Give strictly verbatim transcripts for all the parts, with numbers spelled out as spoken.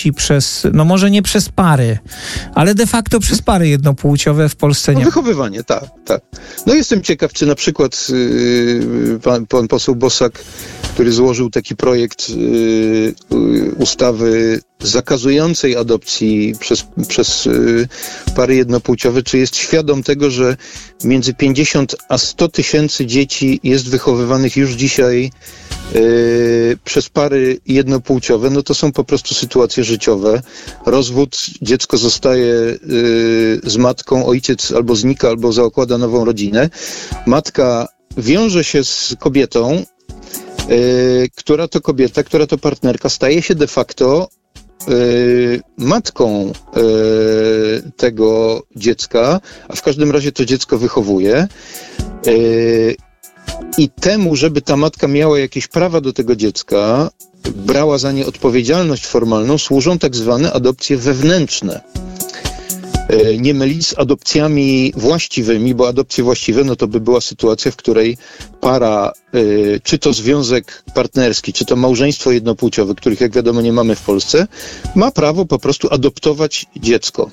dzieci przez, no może nie przez pary, ale de facto przez pary jednopłciowe w Polsce nie No, ma. wychowywanie, tak, tak. No jestem ciekaw, czy na przykład yy, pan, pan poseł Bosak, który złożył taki projekt yy, ustawy zakazującej adopcji przez, przez yy, pary jednopłciowe, czy jest świadom tego, że między pięćdziesiąt a sto tysięcy dzieci jest wychowywanych już dzisiaj Yy, przez pary jednopłciowe, no to są po prostu sytuacje życiowe. Rozwód, dziecko zostaje yy, z matką, ojciec albo znika, albo zakłada nową rodzinę. Matka wiąże się z kobietą, yy, która to kobieta, która to partnerka staje się de facto yy, matką yy, tego dziecka, a w każdym razie to dziecko wychowuje. Yy, I temu, żeby ta matka miała jakieś prawa do tego dziecka, brała za nie odpowiedzialność formalną, służą tak zwane adopcje wewnętrzne. Nie mylić z adopcjami właściwymi, bo adopcje właściwe, no to by była sytuacja, w której para, czy to związek partnerski, czy to małżeństwo jednopłciowe, których jak wiadomo nie mamy w Polsce, ma prawo po prostu adoptować dziecko.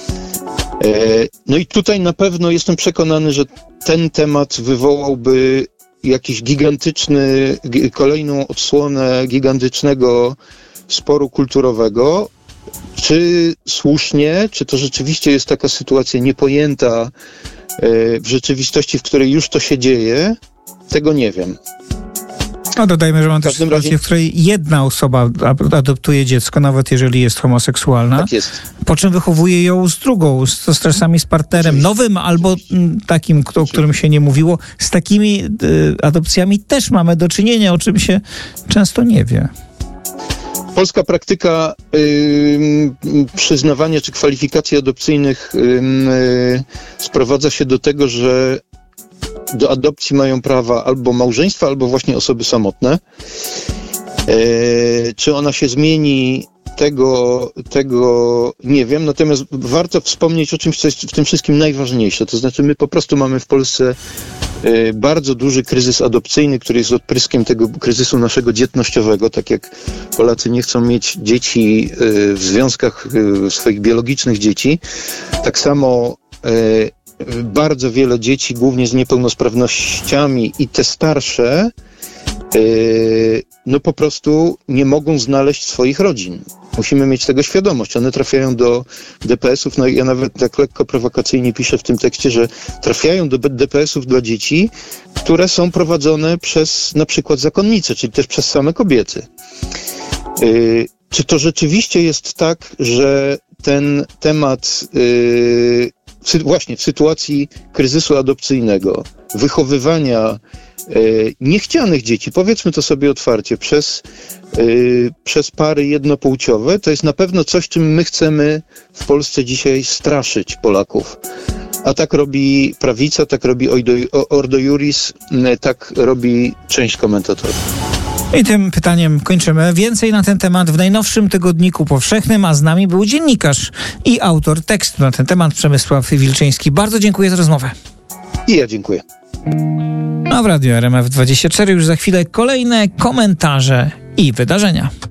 No i tutaj na pewno jestem przekonany, że ten temat wywołałby jakiś gigantyczny, kolejną odsłonę gigantycznego sporu kulturowego. Czy słusznie, czy to rzeczywiście jest taka sytuacja niepojęta w rzeczywistości, w której już to się dzieje, tego nie wiem. No dodajmy, że mam też sytuację, razie... w której jedna osoba adoptuje dziecko, nawet jeżeli jest homoseksualna, tak jest. Po czym wychowuje ją z drugą, z, z czasami z partnerem Oczywiście. nowym albo m, takim, o którym się nie mówiło. Z takimi y, adopcjami też mamy do czynienia, o czym się często nie wie. Polska praktyka y, przyznawania czy kwalifikacji adopcyjnych y, y, sprowadza się do tego, że do adopcji mają prawa albo małżeństwa, albo właśnie osoby samotne. E, czy ona się zmieni, tego, tego nie wiem. Natomiast warto wspomnieć o czymś, co jest w tym wszystkim najważniejsze. To znaczy my po prostu mamy w Polsce e, bardzo duży kryzys adopcyjny, który jest odpryskiem tego kryzysu naszego dzietnościowego. Tak jak Polacy nie chcą mieć dzieci e, w związkach e, swoich biologicznych dzieci, tak samo e, bardzo wiele dzieci, głównie z niepełnosprawnościami i te starsze, yy, no po prostu nie mogą znaleźć swoich rodzin. Musimy mieć tego świadomość. One trafiają do D P S ów, no i ja nawet tak lekko prowokacyjnie piszę w tym tekście, że trafiają do D P S ów dla dzieci, które są prowadzone przez na przykład zakonnice, czyli też przez same kobiety. Yy, czy to rzeczywiście jest tak, że ten temat yy, właśnie w sytuacji kryzysu adopcyjnego, wychowywania e, niechcianych dzieci, powiedzmy to sobie otwarcie, przez, e, przez pary jednopłciowe, to jest na pewno coś, czym my chcemy w Polsce dzisiaj straszyć Polaków. A tak robi prawica, tak robi Ordo Iuris, tak robi część komentatorów. I tym pytaniem kończymy. Więcej na ten temat w najnowszym tygodniku powszechnym, a z nami był dziennikarz i autor tekstu na ten temat Przemysław Wilczyński. Bardzo dziękuję za rozmowę. I ja dziękuję. A w Radiu R M F dwadzieścia cztery już za chwilę kolejne komentarze i wydarzenia.